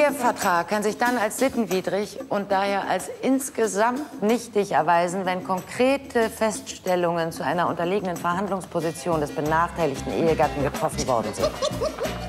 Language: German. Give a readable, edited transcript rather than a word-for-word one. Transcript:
Ehevertrag kann sich dann als sittenwidrig und daher als insgesamt nichtig erweisen, wenn konkrete Feststellungen zu einer unterlegenen Verhandlungsposition des benachteiligten Ehegatten getroffen worden sind.